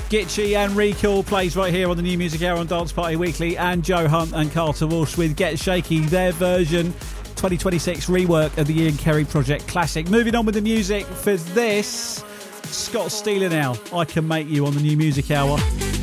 Gitchy and Recall plays right here on the New Music Hour on Dance Party Weekly, and Joe Hunt and Carter Walsh with Get Shaky, their version 2026 rework of the Ian Kerry Project classic. Moving on with the music for this, Scott Steele now, I Can Make You on the New Music Hour.